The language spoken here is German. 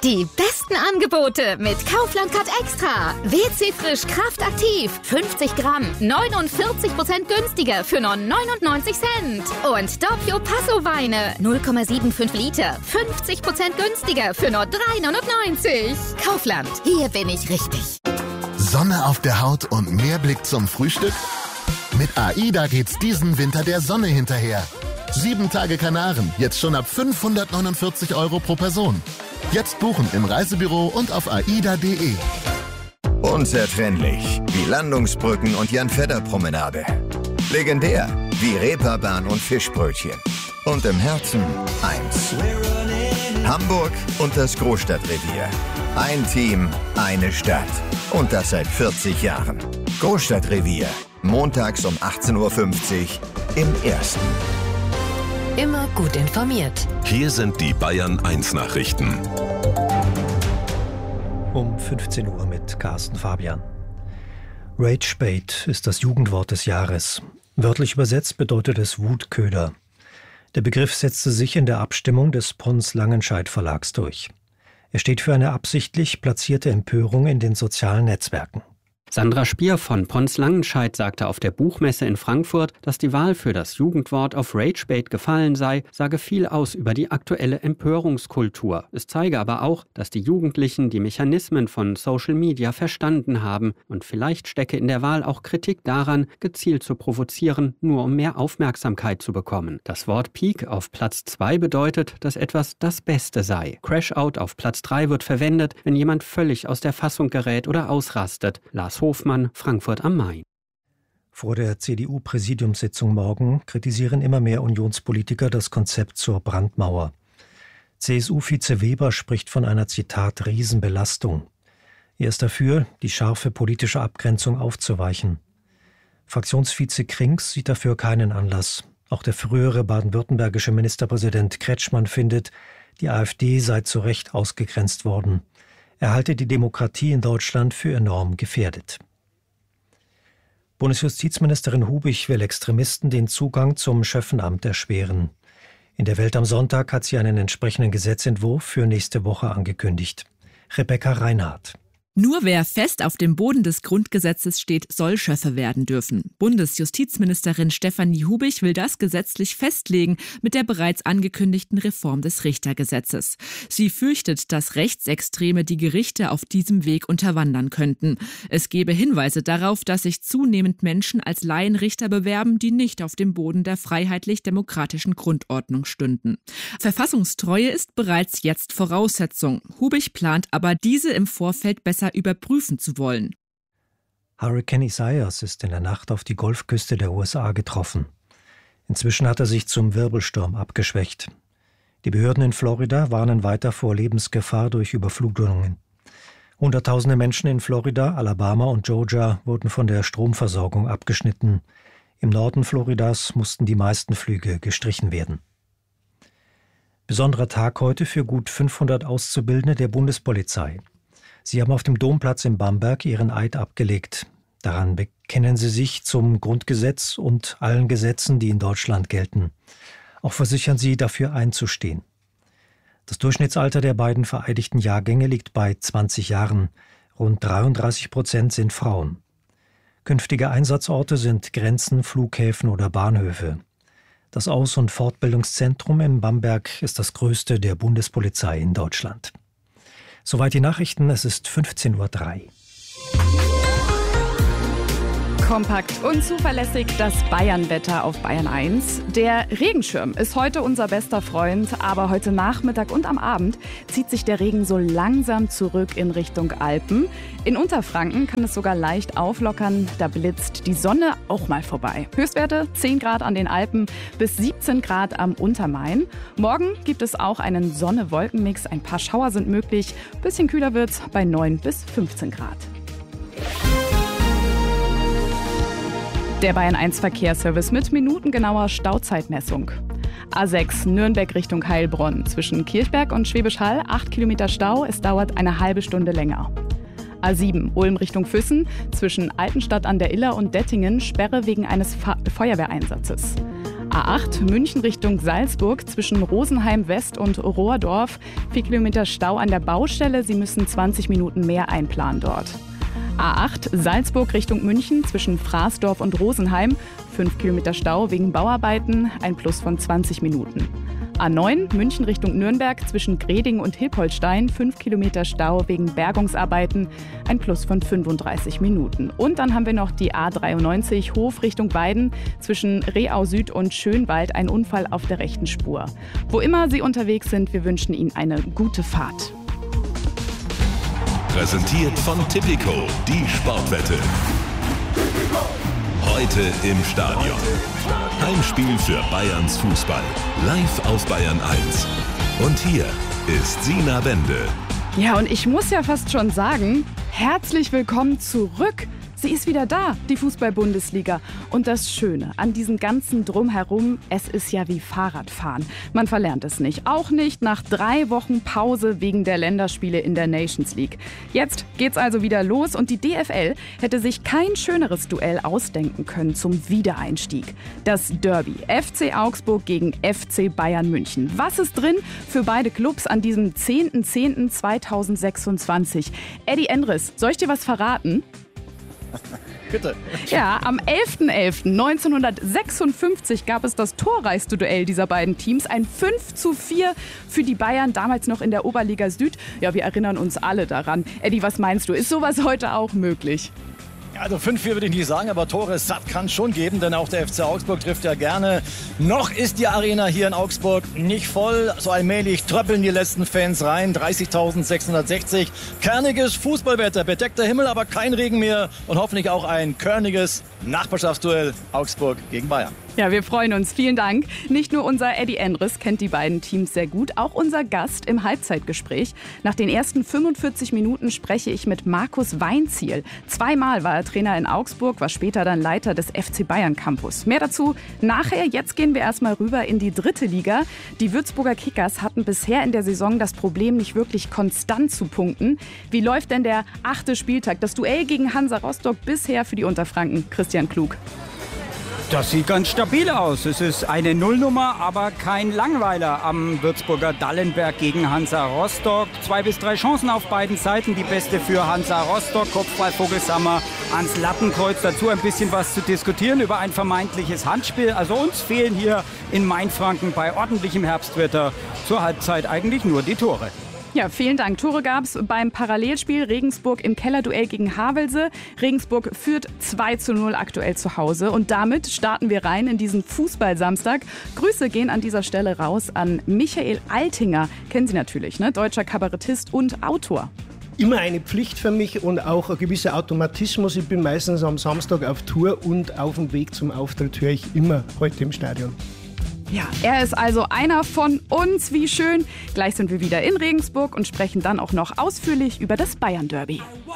Die besten Angebote mit Kaufland Card Extra. WC Frisch Kraftaktiv. 50 Gramm. 49% günstiger für nur 99 Cent. Und Doppio Passo Weine. 0,75 Liter. 50% günstiger für nur 3,99. Kaufland. Hier bin ich richtig. Sonne auf der Haut und mehr Blick zum Frühstück? Mit AIDA geht's diesen Winter der Sonne hinterher. 7 Tage Kanaren, jetzt schon ab 549 € pro Person. Jetzt buchen im Reisebüro und auf aida.de. Unzertrennlich wie Landungsbrücken und Jan-Fedder-Promenade. Legendär wie Reeperbahn und Fischbrötchen. Und im Herzen eins. Hamburg und das Großstadtrevier. Ein Team, eine Stadt. Und das seit 40 Jahren. Großstadtrevier. Montags um 18:50 Uhr im Ersten. Immer gut informiert. Hier sind die Bayern 1 Nachrichten. Um 15 Uhr mit Carsten Fabian. Ragebait ist das Jugendwort des Jahres. Wörtlich übersetzt bedeutet es Wutköder. Der Begriff setzte sich in der Abstimmung des Pons Langenscheidt Verlags durch. Er steht für eine absichtlich platzierte Empörung in den sozialen Netzwerken. Sandra Spier von Pons Langenscheidt sagte auf der Buchmesse in Frankfurt, dass die Wahl für das Jugendwort auf Ragebait gefallen sei, sage viel aus über die aktuelle Empörungskultur. Es zeige aber auch, dass die Jugendlichen die Mechanismen von Social Media verstanden haben und vielleicht stecke in der Wahl auch Kritik daran, gezielt zu provozieren, nur um mehr Aufmerksamkeit zu bekommen. Das Wort Peak auf Platz 2 bedeutet, dass etwas das Beste sei. Crashout auf Platz 3 wird verwendet, wenn jemand völlig aus der Fassung gerät oder ausrastet. Lars Hofmann, Frankfurt am Main. Vor der CDU-Präsidiumssitzung morgen kritisieren immer mehr Unionspolitiker das Konzept zur Brandmauer. CSU-Vize Weber spricht von einer, Zitat, Riesenbelastung. Er ist dafür, die scharfe politische Abgrenzung aufzuweichen. Fraktionsvize Krings sieht dafür keinen Anlass. Auch der frühere baden-württembergische Ministerpräsident Kretschmann findet, die AfD sei zu Recht ausgegrenzt worden. Er halte die Demokratie in Deutschland für enorm gefährdet. Bundesjustizministerin Hubich will Extremisten den Zugang zum Schöffenamt erschweren. In der Welt am Sonntag hat sie einen entsprechenden Gesetzentwurf für nächste Woche angekündigt. Rebecca Reinhardt. Nur wer fest auf dem Boden des Grundgesetzes steht, soll Schöffe werden dürfen. Bundesjustizministerin Stefanie Hubich will das gesetzlich festlegen mit der bereits angekündigten Reform des Richtergesetzes. Sie fürchtet, dass Rechtsextreme die Gerichte auf diesem Weg unterwandern könnten. Es gebe Hinweise darauf, dass sich zunehmend Menschen als Laienrichter bewerben, die nicht auf dem Boden der freiheitlich-demokratischen Grundordnung stünden. Verfassungstreue ist bereits jetzt Voraussetzung. Hubich plant aber, diese im Vorfeld besser überprüfen zu wollen. Hurricane Isaias ist in der Nacht auf die Golfküste der USA getroffen. Inzwischen hat er sich zum Wirbelsturm abgeschwächt. Die Behörden in Florida warnen weiter vor Lebensgefahr durch Überflutungen. Hunderttausende Menschen in Florida, Alabama und Georgia wurden von der Stromversorgung abgeschnitten. Im Norden Floridas mussten die meisten Flüge gestrichen werden. Besonderer Tag heute für gut 500 Auszubildende der Bundespolizei. Sie haben auf dem Domplatz in Bamberg ihren Eid abgelegt. Daran bekennen sie sich zum Grundgesetz und allen Gesetzen, die in Deutschland gelten. Auch versichern sie, dafür einzustehen. Das Durchschnittsalter der beiden vereidigten Jahrgänge liegt bei 20 Jahren. Rund 33% sind Frauen. Künftige Einsatzorte sind Grenzen, Flughäfen oder Bahnhöfe. Das Aus- und Fortbildungszentrum in Bamberg ist das größte der Bundespolizei in Deutschland. Soweit die Nachrichten, es ist 15:03 Uhr. Kompakt und zuverlässig das Bayernwetter auf Bayern 1. Der Regenschirm ist heute unser bester Freund, aber heute Nachmittag und am Abend zieht sich der Regen so langsam zurück in Richtung Alpen. In Unterfranken kann es sogar leicht auflockern, da blitzt die Sonne auch mal vorbei. Höchstwerte 10 Grad an den Alpen bis 17 Grad am Untermain. Morgen gibt es auch einen Sonne-Wolken-Mix, ein paar Schauer sind möglich. Bisschen kühler wird's bei 9 bis 15 Grad. Der Bayern 1 Verkehrsservice mit minutengenauer Stauzeitmessung. A6 Nürnberg Richtung Heilbronn. Zwischen Kirchberg und Schwäbisch Hall 8 Kilometer Stau. Es dauert eine halbe Stunde länger. A7 Ulm Richtung Füssen. Zwischen Altenstadt an der Iller und Dettingen Sperre wegen eines Feuerwehreinsatzes. A8 München Richtung Salzburg zwischen Rosenheim West und Rohrdorf. 4 Kilometer Stau an der Baustelle. Sie müssen 20 Minuten mehr einplanen dort. A8 Salzburg Richtung München zwischen Fraßdorf und Rosenheim. 5 Kilometer Stau wegen Bauarbeiten, ein Plus von 20 Minuten. A9 München Richtung Nürnberg zwischen Greding und Hilpoltstein. 5 Kilometer Stau wegen Bergungsarbeiten, ein Plus von 35 Minuten. Und dann haben wir noch die A93 Hof Richtung Weiden zwischen Reau Süd und Schönwald. Ein Unfall auf der rechten Spur. Wo immer Sie unterwegs sind, wir wünschen Ihnen eine gute Fahrt. Präsentiert von Tipico, die Sportwette. Heute im Stadion. Heimspiel für Bayerns Fußball. Live auf Bayern 1. Und hier ist Sina Bende. Ja, und ich muss ja fast schon sagen, herzlich willkommen zurück. Sie ist wieder da, die Fußball-Bundesliga. Und das Schöne an diesem ganzen Drumherum, es ist ja wie Fahrradfahren. Man verlernt es nicht. Auch nicht nach 3 Wochen Pause wegen der Länderspiele in der Nations League. Jetzt geht's also wieder los und die DFL hätte sich kein schöneres Duell ausdenken können zum Wiedereinstieg. Das Derby FC Augsburg gegen FC Bayern München. Was ist drin für beide Clubs an diesem 10.10.2026? Eddie Endres, soll ich dir was verraten? Bitte. Ja, am 11.11.1956 gab es das torreichste Duell dieser beiden Teams. Ein 5:4 für die Bayern, damals noch in der Oberliga Süd. Ja, wir erinnern uns alle daran. Eddie, was meinst du? Ist sowas heute auch möglich? Also 5:4 würde ich nicht sagen, aber Tore satt kann es schon geben, denn auch der FC Augsburg trifft ja gerne. Noch ist die Arena hier in Augsburg nicht voll. So allmählich tröppeln die letzten Fans rein. 30.660. Kerniges Fußballwetter, bedeckter Himmel, aber kein Regen mehr. Und hoffentlich auch ein körniges Nachbarschaftsduell Augsburg gegen Bayern. Ja, wir freuen uns. Vielen Dank. Nicht nur unser Eddie Endres kennt die beiden Teams sehr gut, auch unser Gast im Halbzeitgespräch. Nach den ersten 45 Minuten spreche ich mit Markus Weinzierl. 2-mal war er Trainer in Augsburg, war später dann Leiter des FC Bayern Campus. Mehr dazu nachher. Jetzt gehen wir erstmal rüber in die 3. Liga. Die Würzburger Kickers hatten bisher in der Saison das Problem, nicht wirklich konstant zu punkten. Wie läuft denn der 8. Spieltag? Das Duell gegen Hansa Rostock bisher für die Unterfranken. Christian Klug. Das sieht ganz stabil aus. Es ist eine Nullnummer, aber kein Langweiler am Würzburger Dallenberg gegen Hansa Rostock. 2 bis 3 Chancen auf beiden Seiten. Die beste für Hansa Rostock. Kopfball Vogelsammer ans Lattenkreuz. Dazu ein bisschen was zu diskutieren über ein vermeintliches Handspiel. Also uns fehlen hier in Mainfranken bei ordentlichem Herbstwetter zur Halbzeit eigentlich nur die Tore. Ja, vielen Dank. Tore gab es beim Parallelspiel Regensburg im Kellerduell gegen Havelse. Regensburg führt 2:0 aktuell zu Hause. Und damit starten wir rein in diesen Fußballsamstag. Grüße gehen an dieser Stelle raus an Michael Altinger. Kennen Sie natürlich, ne? Deutscher Kabarettist und Autor. Immer eine Pflicht für mich und auch ein gewisser Automatismus. Ich bin meistens am Samstag auf Tour und auf dem Weg zum Auftritt höre ich immer heute im Stadion. Ja, er ist also einer von uns. Wie schön. Gleich sind wir wieder in Regensburg und sprechen dann auch noch ausführlich über das Bayern-Derby.